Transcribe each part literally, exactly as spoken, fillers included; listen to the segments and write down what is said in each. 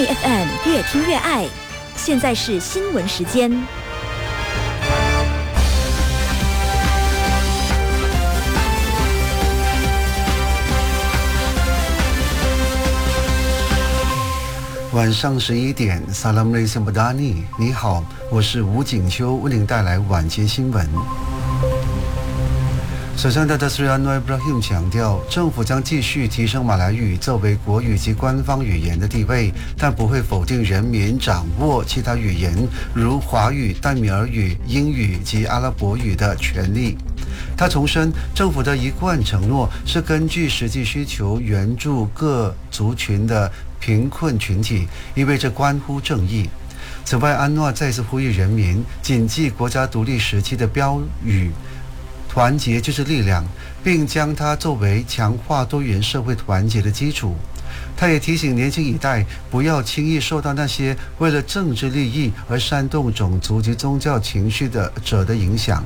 Money F M 越听越爱，现在是新闻时间。 晚上十一点 Assalamualaikum Badani， 你好，我是吴景秋，为您带来晚间新闻。首相的 Datuk Seri Anwar Ibrahim 强调，政府将继续提升马来语作为国语及官方语言的地位，但不会否定人民掌握其他语言，如华语、淡米尔语、英语及阿拉伯语的权利。他重申，政府的一贯承诺是根据实际需求援助各族群的贫困群体，因为这关乎正义。此外，安诺再次呼吁人民谨记国家独立时期的标语团结就是力量，并将它作为强化多元社会团结的基础。他也提醒年轻一代不要轻易受到那些为了政治利益而煽动种族及宗教情绪的者的影响。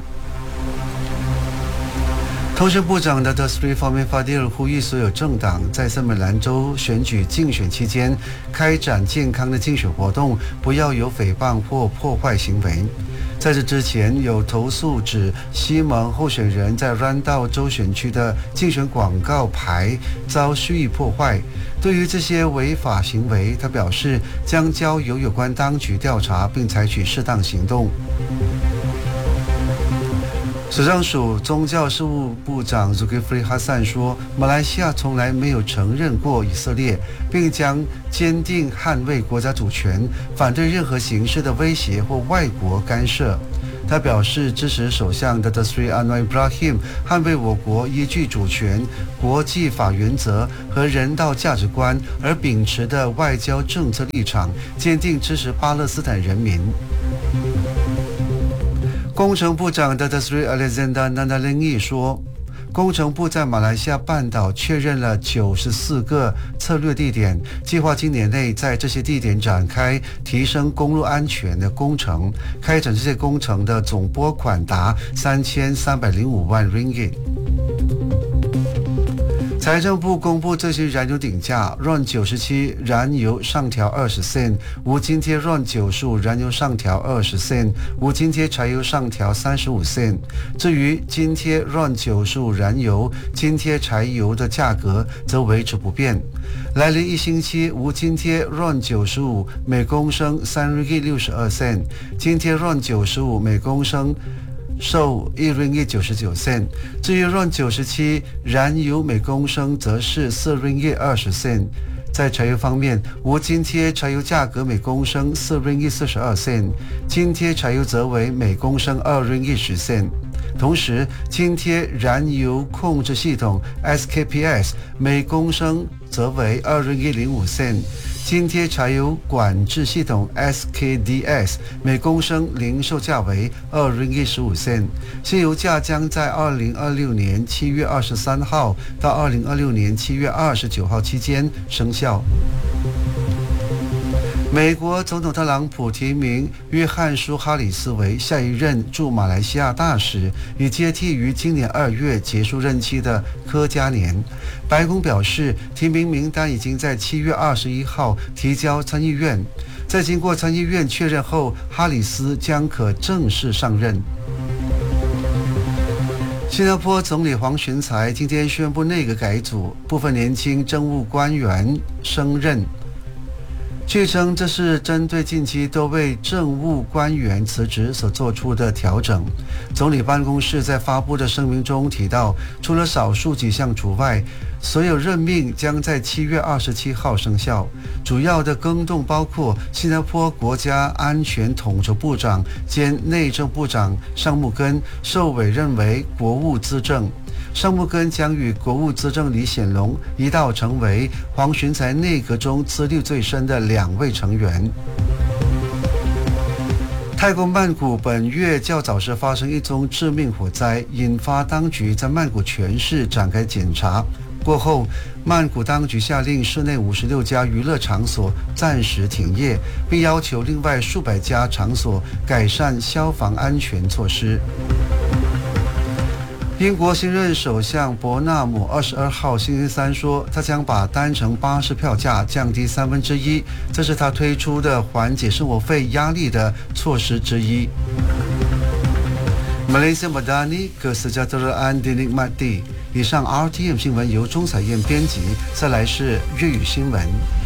通讯部长的 Datuk Seri Fahmi Fadzil 呼吁所有政党在森美兰州选举竞选期间开展健康的竞选活动，不要有诽谤或破坏行为。在这之前，有投诉指西蒙候选人在兰道州选区的竞选广告牌遭蓄意破坏。对于这些违法行为，他表示将交由有关当局调查并采取适当行动。首相署宗教事务部长 Zulkifli Hasan 说，马来西亚从来没有承认过以色列，并将坚定捍卫国家主权，反对任何形式的威胁或外国干涉。他表示支持首相的 Datuk Seri Anwar Ibrahim 捍卫我国依据主权、国际法原则和人道价值观而秉持的外交政策立场，坚定支持巴勒斯坦人民。工程部长 Datuk Seri Alexander Nandalingi 说，工程部在马来西亚半岛确认了九十四个策略地点，计划今年内在这些地点展开提升公路安全的工程。开展这些工程的总拨款达三千三百零五万 ringgit。财政部公布最新燃油顶价 ，R O N 九十七燃油上调二十 cent， 无津贴 R O N 九十五燃油上调二十 cent， 无津贴柴油上调三十五 cent。至于津贴 R O N 九十五燃油、津贴柴油的价格则维持不变。来临一星期，无津贴 R O N 九十五每公升三 ringgit 六十二 cent， 津贴 R O N 九十五每公升售一 ringgit 九十九 cent， 至于 R O N 九十七燃油每公升则是四 ringgit 二十 cent。在柴油方面，无津贴柴油价格每公升四 ringgit 四十二 cent， 津贴柴油则为每公升二 ringgit 十 cent。同时，津贴燃油控制系统 S K P S 每公升则为二 ringgit 零五 cent。津贴柴油管制系统 S K D S 每公升零售价为二 ringgit 十五 cent， 新油价将在二零二六年七月二十三号到二零二六年七月二十九号期间生效。美国总统特朗普提名约翰·舒哈里斯为下一任驻马来西亚大使，以接替于今年二月结束任期的柯佳年。白宫表示，提名名单已经在七月二十一号提交参议院，在经过参议院确认后，哈里斯将可正式上任。新加坡总理黄循财今天宣布内阁改组，部分年轻政务官员升任。据称，这是针对近期多位政务官员辞职所做出的调整。总理办公室在发布的声明中提到，除了少数几项除外，所有任命将在七月二十七号生效。主要的更动包括新加坡国家安全统筹部长兼内政部长尚木根受委任为国务资政。尚木根将与国务资政李显龙一道成为黄循财内阁中资历最深的两位成员。泰国曼谷本月较早时发生一宗致命火灾，引发当局在曼谷全市展开检查。过后，曼谷当局下令市内五十六家娱乐场所暂时停业，并要求另外数百家场所改善消防安全措施。 英国新任首相伯纳姆二十二号星期三说，他将把单程巴士票价降低三分之一，这是他推出的缓解生活费压力的措施之一。Malaysia Madani Kesejahteraan Dinikmati。以上 R T M 新闻由钟彩燕编辑，再来是粤语新闻。